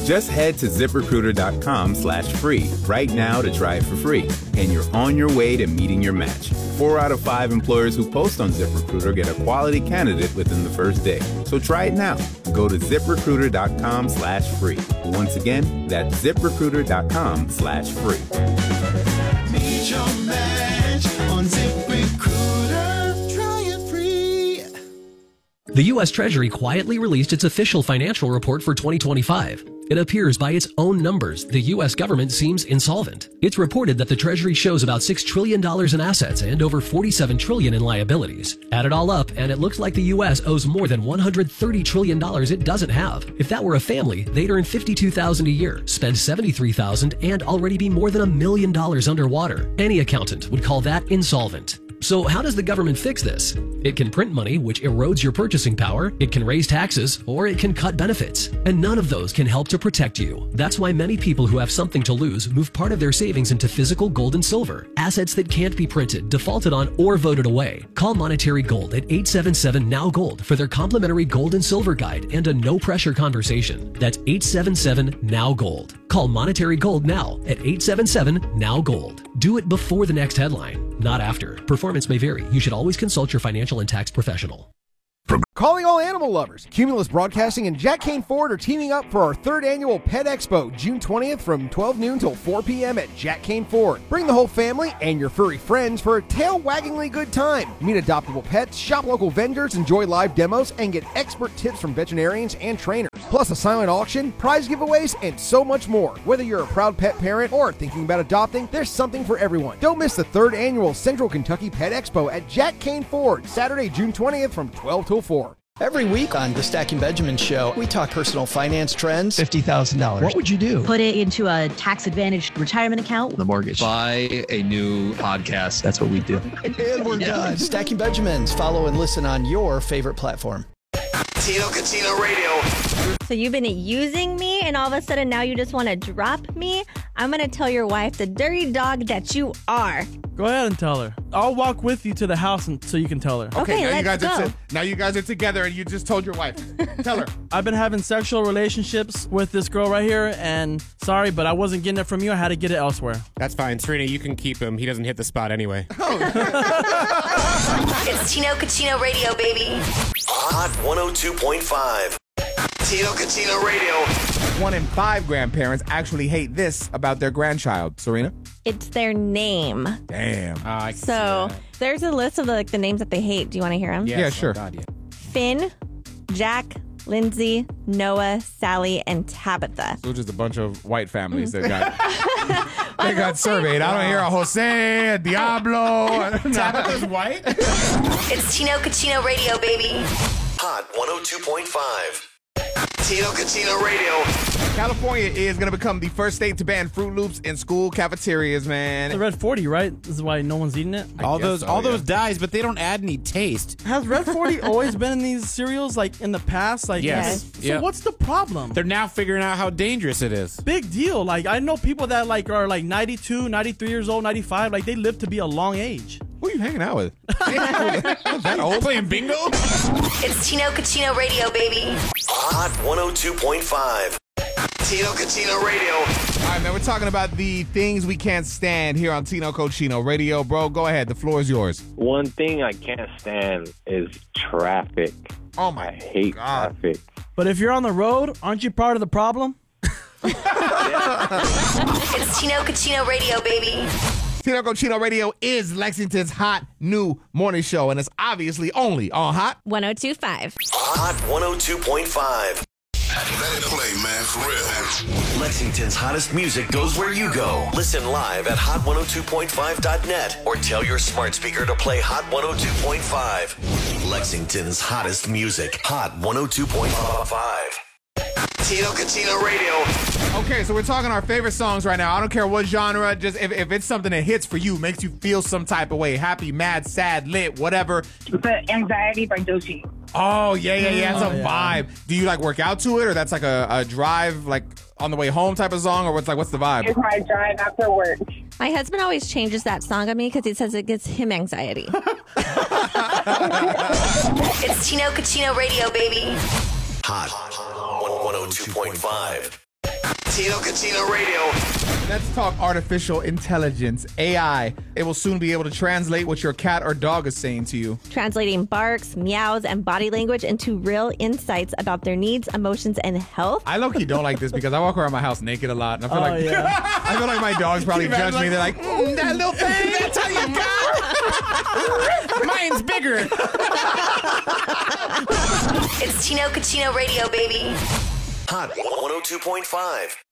Just head to ZipRecruiter.com/free right now to try it for free, and you're on your way to meeting your match. 4 out of 5 employers who post on ZipRecruiter get a quality candidate within the first day. So try it now. Go to ZipRecruiter.com/free. Once again, that's ZipRecruiter.com/free. Meet your match on ZipRecruiter. Try it free. The U.S. Treasury quietly released its official financial report for 2025. It appears by its own numbers, the U.S. government seems insolvent. It's reported that the Treasury shows about $6 trillion in assets and over $47 trillion in liabilities. Add it all up, and it looks like the U.S. owes more than $130 trillion it doesn't have. If that were a family, they'd earn $52,000 a year, spend $73,000, and already be more than $1 million underwater. Any accountant would call that insolvent. So how does the government fix this? It can print money, which erodes your purchasing power, it can raise taxes, or it can cut benefits. And none of those can help to protect you. That's why many people who have something to lose move part of their savings into physical gold and silver, assets that can't be printed, defaulted on, or voted away. Call Monetary Gold at 877-NOW-GOLD for their complimentary gold and silver guide and a no-pressure conversation. That's 877-NOW-GOLD. Call Monetary Gold now at 877-NOW-GOLD. Do it before the next headline, not after. Performance may vary. You should always consult your financial and tax professional. Calling all animal lovers. Cumulus Broadcasting and Jack Kane Ford are teaming up for our 3rd annual Pet Expo, June 20th from 12 noon till 4 p.m. at Jack Kane Ford. Bring the whole family and your furry friends for a tail-waggingly good time. Meet adoptable pets, shop local vendors, enjoy live demos, and get expert tips from veterinarians and trainers. Plus a silent auction, prize giveaways, and so much more. Whether you're a proud pet parent or thinking about adopting, there's something for everyone. Don't miss the 3rd annual Central Kentucky Pet Expo at Jack Kane Ford, Saturday, June 20th from 12 till 4. Every week on the Stacking Benjamin Show, we talk personal finance trends. $50,000. What would you do? Put it into a tax-advantaged retirement account. The mortgage. Buy a new podcast. That's what we do. And we're done. Stacking Benjamins. Follow and listen on your favorite platform. Tino Catino Radio. So you've been using me, and all of a sudden now you just want to drop me? I'm going to tell your wife the dirty dog that you are. Go ahead and tell her. I'll walk with you to the house so you can tell her. Okay, let's go. Now you guys are together and you just told your wife. Tell her. I've been having sexual relationships with this girl right here, and sorry, but I wasn't getting it from you. I had to get it elsewhere. That's fine. Serena, you can keep him. He doesn't hit the spot anyway. It's Tino Catino Radio, baby. Hot 102.5. Tino Catino Radio. 1 in 5 grandparents actually hate this about their grandchild. Serena? It's their name. Damn. So there's a list of the names that they hate. Do you want to hear them? Yeah, sure. Finn, Jack, Lindsay, Noah, Sally, and Tabitha. So just a bunch of white families that got surveyed. I don't hear a Jose, a Diablo. Tabitha's white? It's Tino Catino Radio, baby. Hot 102.5. Tino Catino Radio. California is going to become the first state to ban Fruit Loops in school cafeterias, man. The Red 40, right? This is why no one's eating it? All those dyes, but they don't add any taste. Has Red 40 always been in these cereals, like, in the past? Like, yes. So what's the problem? They're now figuring out how dangerous it is. Big deal. Like, I know people that, like, are, like, 92, 93 years old, 95. Like, they live to be a long age. Who are you hanging out with? That old? Playing bingo? It's Tino Catino Radio, baby. Hot 102.5. Tino Catino Radio. All right, man, we're talking about the things we can't stand here on Tino Cochino Radio. Bro, go ahead. The floor is yours. One thing I can't stand is traffic. Oh, my I hate traffic. But if you're on the road, aren't you part of the problem? It's Tino Catino Radio, baby. Tino Cochino Radio is Lexington's hot new morning show, and it's obviously only on Hot 102.5. Hot 102.5. Let it play, man, for real. Lexington's hottest music goes where you go. Listen live at hot102.5.net or tell your smart speaker to play Hot 102.5. Lexington's hottest music. Hot 102.5. Tino Catino Radio. Okay, so we're talking our favorite songs right now. I don't care what genre, just if it's something that hits for you, makes you feel some type of way. Happy, mad, sad, lit, whatever. The Anxiety by Doechii. Oh, yeah. That's a vibe. Do you like work out to it, or that's like a drive, like on the way home type of song, or what's the vibe? It's my drive after work. My husband always changes that song on me because he says it gives him anxiety. It's Tino Catino Radio, baby. Hot 102.5. Tino Cucino Radio. Let's talk artificial intelligence, AI. It will soon be able to translate what your cat or dog is saying to you. Translating barks, meows, and body language into real insights about their needs, emotions, and health. I low-key don't like this because I walk around my house naked a lot. And I feel like my dogs probably judge me. They're like, that little thing, that's how you got. Mine's bigger. It's Tino Cucino Radio, baby. Hot 102.5.